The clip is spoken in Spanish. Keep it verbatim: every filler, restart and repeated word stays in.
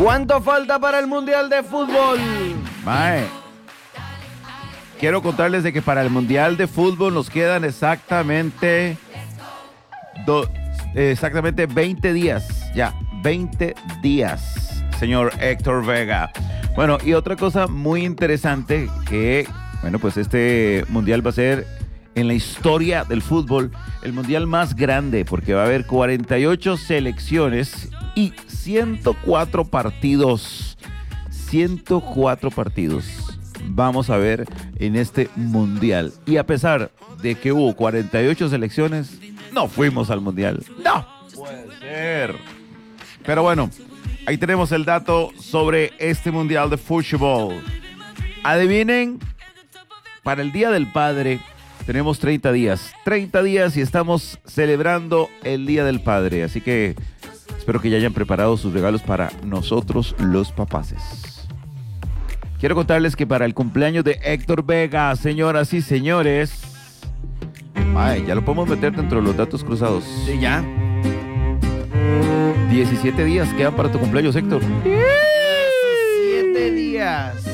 ¿Cuánto falta para el Mundial de Fútbol? Mae, quiero contarles de que para el Mundial de Fútbol nos quedan exactamente, do, eh, exactamente veinte días. Ya, veinte días, señor Héctor Vega. Bueno, y otra cosa muy interesante que, bueno, pues este Mundial va a ser en la historia del fútbol el Mundial más grande porque va a haber cuarenta y ocho selecciones y ciento cuatro partidos. ciento cuatro partidos vamos a ver en este Mundial. Y a pesar de que hubo cuarenta y ocho selecciones, no fuimos al Mundial. No puede ser. Pero bueno, ahí tenemos el dato sobre este Mundial de Fútbol. Adivinen, para el Día del Padre tenemos treinta días. treinta días y estamos celebrando el Día del Padre. Así que espero que ya hayan preparado sus regalos para nosotros los papaces. Quiero contarles que para el cumpleaños de Héctor Vega, señoras y señores, ay, ya lo podemos meter dentro de los datos cruzados. Sí, ya. diecisiete días quedan para tu cumpleaños, Héctor. diecisiete días.